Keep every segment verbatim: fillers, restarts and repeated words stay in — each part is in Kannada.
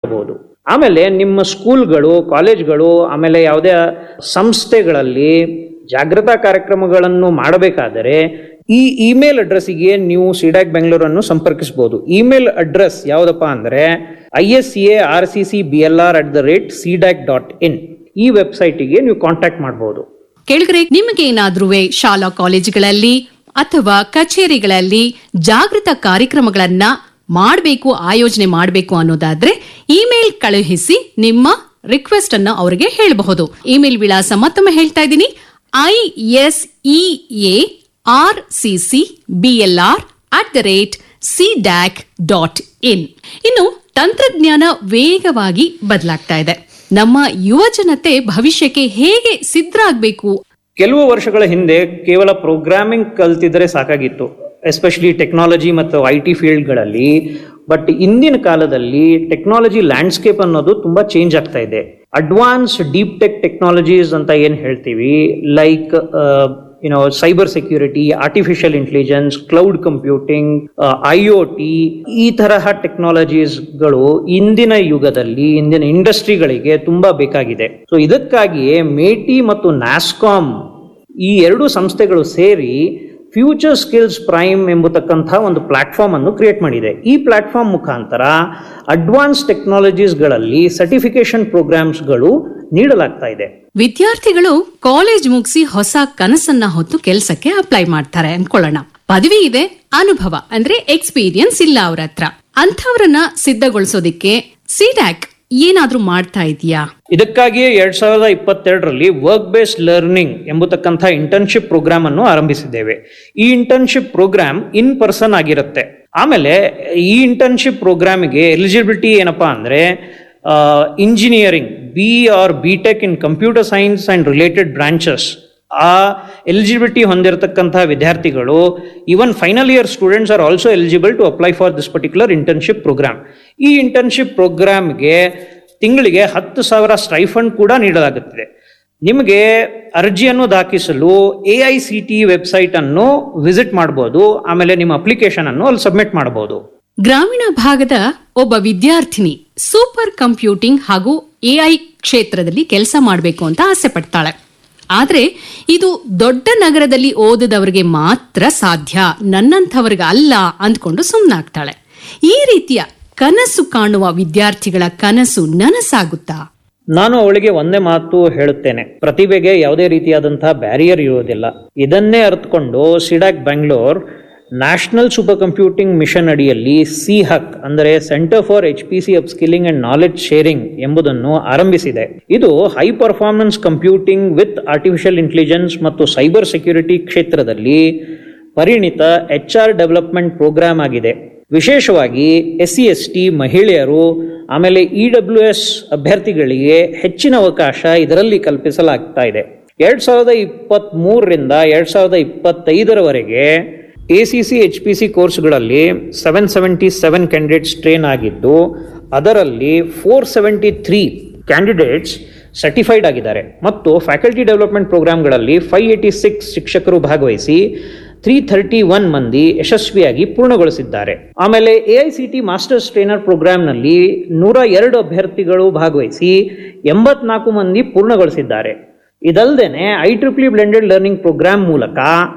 ಮಾಡಬಹುದು. ಆಮೇಲೆ ನಿಮ್ಮ ಸ್ಕೂಲ್ಗಳು, ಕಾಲೇಜ್ಗಳು, ಆಮೇಲೆ ಯಾವುದೇ ಸಂಸ್ಥೆಗಳಲ್ಲಿ ಜಾಗೃತಾ ಕಾರ್ಯಕ್ರಮಗಳನ್ನು ಮಾಡಬೇಕಾದರೆ ಈ ಇಮೇಲ್ ಅಡ್ರೆಸ್ಸಿಗೆ ನೀವು ಸಿಡ್ಯಾಕ್ ಬೆಂಗಳೂರನ್ನು ಸಂಪರ್ಕಿಸಬಹುದು. ಇಮೇಲ್ ಅಡ್ರೆಸ್ ಯಾವುದಪ್ಪ ಅಂದರೆ I S C A R C C B L are at the rate CDAC dot in. ಈ ವೆಬ್ಸೈಟಿಗೆ ನೀವು ಕಾಂಟ್ಯಾಕ್ಟ್ ಮಾಡಬಹುದು. ಕೇಳಿದ್ರೆ ನಿಮಗೆ ಏನಾದ್ರೂ ಶಾಲಾ ಕಾಲೇಜುಗಳಲ್ಲಿ ಅಥವಾ ಕಚೇರಿಗಳಲ್ಲಿ ಜಾಗೃತ ಕಾರ್ಯಕ್ರಮಗಳನ್ನ ಮಾಡಬೇಕು, ಆಯೋಜನೆ ಮಾಡಬೇಕು ಅನ್ನೋದಾದ್ರೆ ಇಮೇಲ್ ಕಳುಹಿಸಿ ನಿಮ್ಮ ರಿಕ್ವೆಸ್ಟ್ ಅನ್ನು ಅವರಿಗೆ ಹೇಳಬಹುದು. ಇಮೇಲ್ ವಿಳಾಸ ಮತ್ತೊಮ್ಮೆ ಹೇಳ್ತಾ ಇದ್ದೀನಿ, I S E A R C C B L are at the rate C ಡ್ಯಾಕ್ dot in. ಇನ್ನು ತಂತ್ರಜ್ಞಾನ ವೇಗವಾಗಿ ಬದಲಾಗ್ತಾ ಇದೆ. ನಮ್ಮ ಯುವ ಜನತೆ ಭವಿಷ್ಯಕ್ಕೆ ಹೇಗೆ ಸಿದ್ಧರಾಗಬೇಕು? ಕೆಲವು ವರ್ಷಗಳ ಹಿಂದೆ ಕೇವಲ ಪ್ರೋಗ್ರಾಮಿಂಗ್ ಕಲ್ತಿದ್ರೆ ಸಾಕಾಗಿತ್ತು, ಎಸ್ಪೆಷಲಿ ಟೆಕ್ನಾಲಜಿ ಮತ್ತು ಐ ಟಿ ಫೀಲ್ಡ್ಗಳಲ್ಲಿ. ಬಟ್ ಇಂದಿನ ಕಾಲದಲ್ಲಿ ಟೆಕ್ನಾಲಜಿ ಲ್ಯಾಂಡ್ಸ್ಕೇಪ್ ಅನ್ನೋದು ತುಂಬಾ ಚೇಂಜ್ ಆಗ್ತಾ ಇದೆ. ಅಡ್ವಾನ್ಸ್ ಡೀಪ್ ಟೆಕ್ ಟೆಕ್ನಾಲಜೀಸ್ ಅಂತ ಏನು ಹೇಳ್ತೀವಿ, like you know cyber security, artificial intelligence, cloud computing, I O T, ಈ ತರಹ ಟೆಕ್ನಾಲಜೀಸ್ಗಳು ಇಂದಿನ ಯುಗದಲ್ಲಿ ಇಂದಿನ ಇಂಡಸ್ಟ್ರಿಗಳಿಗೆ ತುಂಬಾ ಬೇಕಾಗಿದೆ. ಸೊ ಇದಕ್ಕಾಗಿಯೇ ಮೇಟಿ ಮತ್ತು ನ್ಯಾಸ್ಕಾಮ್ ಈ ಎರಡು ಸಂಸ್ಥೆಗಳು ಸೇರಿ ಫ್ಯೂಚರ್ ಸ್ಕಿಲ್ಸ್ ಪ್ರೈಮ್ ಎಂಬತಕ್ಕಂಥ ಒಂದು ಪ್ಲಾಟ್ಫಾರ್ಮ್ ಅನ್ನು ಕ್ರಿಯೇಟ್ ಮಾಡಿದೆ. ಈ ಪ್ಲಾಟ್ಫಾರ್ಮ್ ಮುಖಾಂತರ ಅಡ್ವಾನ್ಸ್ ಟೆಕ್ನಾಲಜೀಸ್ಗಳಲ್ಲಿ ಸರ್ಟಿಫಿಕೇಶನ್ ಪ್ರೋಗ್ರಾಮ್ಸ್ಗಳು ನೀಡಲಾಗ್ತಾ ಇದೆ. ವಿದ್ಯಾರ್ಥಿಗಳು ಕಾಲೇಜ್ ಮುಗಿಸಿ ಹೊಸ ಕನಸನ್ನ ಹೊತ್ತು ಕೆಲಸಕ್ಕೆ ಅಪ್ಲೈ ಮಾಡ್ತಾರೆ ಅನ್ಕೊಳ್ಳೋಣ. ಪದವಿ ಇದೆ, ಅನುಭವ ಅಂದ್ರೆ ಎಕ್ಸ್ಪೀರಿಯನ್ಸ್ ಇಲ್ಲ ಅವ್ರ ಹತ್ರ. ಅಂಥವ್ರನ್ನ ಸಿದ್ಧಗೊಳಿಸೋದಿಕ್ಕೆ ಸಿಡ್ಯಾಕ್ ಏನಾದ್ರೂ ಮಾಡ್ತಾ ಇದೆಯಾ? ಇದಕ್ಕಾಗಿಯೇ ಎರಡ್ ಸಾವಿರದ ಇಪ್ಪತ್ತೆರಡರಲ್ಲಿ ವರ್ಕ್ ಬೇಸ್ಡ್ ಲರ್ನಿಂಗ್ ಎಂಬತಕ್ಕಂಥ ಇಂಟರ್ನ್ಶಿಪ್ ಪ್ರೋಗ್ರಾಮ್ ಅನ್ನು ಆರಂಭಿಸಿದ್ದೇವೆ. ಈ ಇಂಟರ್ನ್ಶಿಪ್ ಪ್ರೋಗ್ರಾಮ್ ಇನ್ ಪರ್ಸನ್ ಆಗಿರುತ್ತೆ. ಆಮೇಲೆ ಈ ಇಂಟರ್ನ್ಶಿಪ್ ಪ್ರೋಗ್ರಾಮಿಗೆ ಎಲಿಜಿಬಿಲಿಟಿ ಏನಪ್ಪಾ ಅಂದ್ರೆ engineering, B R B tech in computer science and related branches, ಆ ಎಲಿಜಿಬಿಲಿಟಿ ಹೊಂದಿರತಕ್ಕಂತಹ ವಿದ್ಯಾರ್ಥಿಗಳು, even final year students are also eligible to apply for this particular internship program. ಈ ಇಂಟರ್ನ್ಶಿಪ್ ಪ್ರೋಗ್ರಾಮ್ಗೆ ತಿಂಗಳಿಗೆ ಹತ್ತು ಸಾವಿರ ಸ್ಟೈಫಂಡ್ ಕೂಡ ನೀಡಲಾಗುತ್ತದೆ. ನಿಮಗೆ ಅರ್ಜಿಯನ್ನು ದಾಖಲಿಸಲು A I C T website ಅನ್ನು ವಿಸಿಟ್ ಮಾಡಬಹುದು. ಆಮೇಲೆ ನಿಮ್ಮ ಅಪ್ಲಿಕೇಶನ್ ಅನ್ನು ಅಲ್ಲಿ ಸಬ್ಮಿಟ್ ಮಾಡಬಹುದು. ಗ್ರಾಮೀಣ ಭಾಗದ ಒಬ್ಬ ವಿದ್ಯಾರ್ಥಿನಿ ಸೂಪರ್ ಕಂಪ್ಯೂಟಿಂಗ್ ಹಾಗೂ ಎಐ ಕ್ಷೇತ್ರದಲ್ಲಿ ಕೆಲಸ ಮಾಡಬೇಕು ಅಂತ ಆಸೆ ಪಡ್ತಾಳೆ. ಆದ್ರೆ ಇದು ದೊಡ್ಡ ನಗರದಲ್ಲಿ ಓದದವರಿಗೆ ಮಾತ್ರ ಸಾಧ್ಯ, ನನ್ನಂಥವ್ರಿಗೆ ಅಲ್ಲ ಅಂದ್ಕೊಂಡು ಸುಮ್ಮನಾಗ್ತಾಳೆ. ಈ ರೀತಿಯ ಕನಸು ಕಾಣುವ ವಿದ್ಯಾರ್ಥಿಗಳ ಕನಸು ನನಸಾಗುತ್ತಾ? ನಾನು ಅವಳಿಗೆ ಒಂದೇ ಮಾತು ಹೇಳುತ್ತೇನೆ, ಪ್ರತಿಭೆಗೆ ಯಾವುದೇ ರೀತಿಯಾದಂತಹ ಬ್ಯಾರಿಯರ್ ಇರುವುದಿಲ್ಲ. ಇದನ್ನೇ ಅರ್ಥಕೊಂಡು CDAC Bengaluru national super computing mission ಅಡಿಯಲ್ಲಿ ಸಿ ಹಕ್ ಅಂದರೆ centre for H P C upskilling and knowledge sharing ಎಂಬುದನ್ನು ಆರಂಭಿಸಿದೆ. ಇದು high performance computing with artificial intelligence ಮತ್ತು ಸೈಬರ್ ಸೆಕ್ಯೂರಿಟಿ ಕ್ಷೇತ್ರದಲ್ಲಿ ಪರಿಣಿತ ಎಚ್ ಆರ್ ಡೆವಲಪ್ಮೆಂಟ್ ಪ್ರೋಗ್ರಾಮ್ ಆಗಿದೆ. ವಿಶೇಷವಾಗಿ ಎಸ್ ಸಿ ಎಸ್ ಟಿ, ಮಹಿಳೆಯರು, ಆಮೇಲೆ ಇ ಡಬ್ಲ್ಯೂ ಎಸ್ ಅಭ್ಯರ್ಥಿಗಳಿಗೆ ಹೆಚ್ಚಿನ ಅವಕಾಶ ಇದರಲ್ಲಿ ಕಲ್ಪಿಸಲಾಗ್ತಾ ಇದೆ. ಎರಡ್ ಸಾವಿರದ ಇಪ್ಪತ್ತ್ ಮೂರರಿಂದ ಎರಡ್ ಸಾವಿರದ ಇಪ್ಪತ್ತೈದರವರೆಗೆ A C C H P C ಕೋರ್ಸ್ಗಳಲ್ಲಿ seven seventy seven candidates train ಆಗಿದ್ದು, ಅದರಲ್ಲಿ four seventy three candidates certified ಆಗಿದ್ದಾರೆ. ಮತ್ತು faculty development ಪ್ರೋಗ್ರಾಮ್ಗಳಲ್ಲಿ five eighty six ಶಿಕ್ಷಕರು ಭಾಗವಹಿಸಿ ತ್ರೀ ಥರ್ಟಿ ಒನ್ ಮಂದಿ ಯಶಸ್ವಿಯಾಗಿ ಪೂರ್ಣಗೊಳಿಸಿದ್ದಾರೆ. ಆಮೇಲೆ A I C T masters trainer ಪ್ರೋಗ್ರಾಮ್ನಲ್ಲಿ ನೂರ ಎರಡು ಅಭ್ಯರ್ಥಿಗಳು ಭಾಗವಹಿಸಿ ಎಂಬತ್ನಾಲ್ಕು ಮಂದಿ ಪೂರ್ಣಗೊಳಿಸಿದ್ದಾರೆ. ಇದಲ್ಲದೆ ಐ ಟ್ರಿಪ್ಲಿ ಬ್ಲೆಂಡೆಡ್ ಲರ್ನಿಂಗ್ ಪ್ರೋಗ್ರಾಮ್ ಮೂಲಕ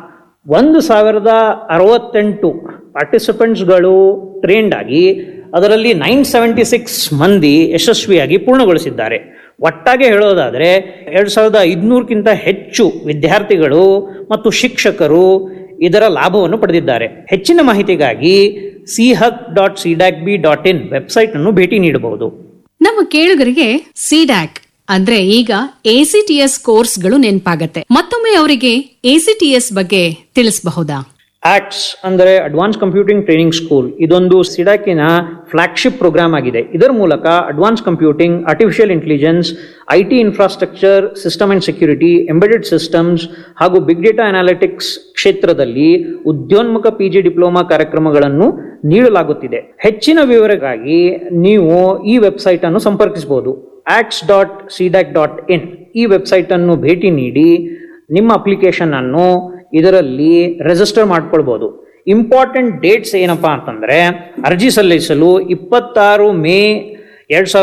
ಒಂದು ಸಾವಿರದ ಅರವತ್ತೆಂಟು ಪಾರ್ಟಿಸಿಪೆಂಟ್ಸ್ಗಳು ಟ್ರೈನ್ಡ್ ಆಗಿ ಅದರಲ್ಲಿ ನೈನ್ ಸೆವೆಂಟಿ ಸಿಕ್ಸ್ ಮಂದಿ ಯಶಸ್ವಿಯಾಗಿ ಪೂರ್ಣಗೊಳಿಸಿದ್ದಾರೆ. ಒಟ್ಟಾಗೆ ಹೇಳೋದಾದರೆ ಎರಡು ಸಾವಿರದ ಐದುನೂರಕ್ಕಿಂತ ಹೆಚ್ಚು ವಿದ್ಯಾರ್ಥಿಗಳು ಮತ್ತು ಶಿಕ್ಷಕರು ಇದರ ಲಾಭವನ್ನು ಪಡೆದಿದ್ದಾರೆ. ಹೆಚ್ಚಿನ ಮಾಹಿತಿಗಾಗಿ C Haq dot CDAC B dot in website ಅನ್ನು ಭೇಟಿ ನೀಡಬಹುದು. ನಮ್ಮ ಕೇಳುಗರಿಗೆ ಸಿಡ್ಯಾಕ್ ಅಂದ್ರೆ ಈಗ ಎ ಸಿ ಟಿ ಎಸ್ ಕೋರ್ಸ್ಗಳು ನೆನಪಾಗತ್ತೆ. ಮತ್ತೊಮ್ಮೆ ಅವರಿಗೆ ಎ ಸಿ ಟಿ ಎಸ್ ಬಗ್ಗೆ ತಿಳಿಸಬಹುದಾ? ಆಕ್ಟ್ಸ್ ಅಂದರೆ ಅಡ್ವಾನ್ಸ್ ಕಂಪ್ಯೂಟಿಂಗ್ ಟ್ರೈನಿಂಗ್ ಸ್ಕೂಲ್, ಇದೊಂದು ಸಿಡ್ಯಾಕಿನ ಫ್ಲಾಗ್ಶಿಪ್ ಪ್ರೋಗ್ರಾಮ್ ಆಗಿದೆ. ಇದರ ಮೂಲಕ advance computing, artificial intelligence, I T infrastructure, system and security, embedded systems ಹಾಗೂ ಬಿಗ್ ಡೇಟಾ ಅನಾಲಿಟಿಕ್ಸ್ ಕ್ಷೇತ್ರದಲ್ಲಿ ಉದ್ಯೋನ್ಮುಖ ಪಿ ಜಿ ಡಿಪ್ಲೊಮಾ ಕಾರ್ಯಕ್ರಮಗಳನ್ನು ನೀಡಲಾಗುತ್ತಿದೆ. ಹೆಚ್ಚಿನ ವಿವರಕ್ಕಾಗಿ ನೀವು ಈ ವೆಬ್ಸೈಟ್ ಅನ್ನು ಸಂಪರ್ಕಿಸಬಹುದು. Acts dot CDAC dot in ಈ ವೆಬ್ಸೈಟ್ ಅನ್ನು ಭೇಟಿ ನೀಡಿ ನಿಮ್ಮ ಅಪ್ಲಿಕೇಶನ್ ಅನ್ನು ಇದರಲ್ಲಿ ರಿಜಿಸ್ಟರ್ ಮಾಡ್ಕೊಳ್ಬಹುದು. ಇಂಪಾರ್ಟೆಂಟ್ ಡೇಟ್ಸ್ ಏನಪ್ಪಾ ಅಂತಂದ್ರೆ, ಅರ್ಜಿ ಸಲ್ಲಿಸಲು ಇಪ್ಪತ್ತಾರು ಮೇ ಎರಡ್ ಸಾವಿರದ